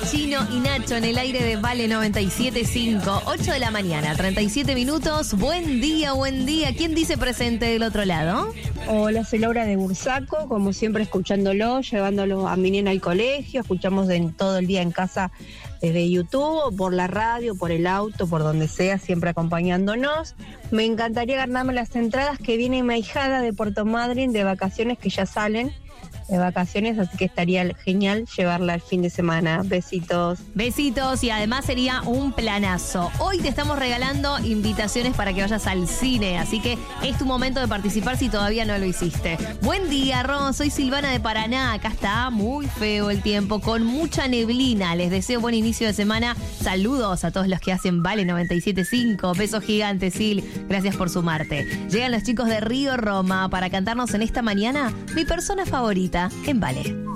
Chino y Nacho en el aire de Vale 97.5, 8 de la mañana, 37 minutos. Buen día, buen día. ¿Quién dice presente del otro lado? Hola, soy Laura de Bursaco, como siempre escuchándolo, llevándolo a mi nena al colegio, escuchamos todo el día en casa desde YouTube, por la radio, por el auto, por donde sea, siempre acompañándonos. Me encantaría ganarme las entradas que viene mi ahijada de Puerto Madryn de vacaciones, que ya salen de vacaciones, así que estaría genial llevarla el fin de semana. Besitos. Besitos, y además sería un planazo. Hoy te estamos regalando invitaciones para que vayas al cine, así que es tu momento de participar si todavía no lo hiciste. Buen día, Ron, soy Silvana de Paraná. Acá está muy feo el tiempo, con mucha neblina. Les deseo buen inicio de semana. Saludos a todos los que hacen Vale 97.5. Besos gigantes, Sil. Gracias por sumarte. Llegan los chicos de Río Roma para cantarnos en esta mañana mi persona favorita en Vale.